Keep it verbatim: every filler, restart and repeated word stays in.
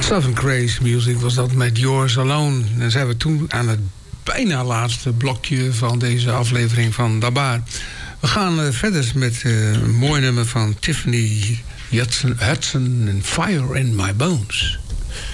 Southern Craze Music was dat met Yours Alone. En zijn we toen aan het bijna laatste blokje van deze aflevering van Dabar. We gaan uh, verder met uh, een mooi nummer van Tiffany Hudson en Fire in My Bones.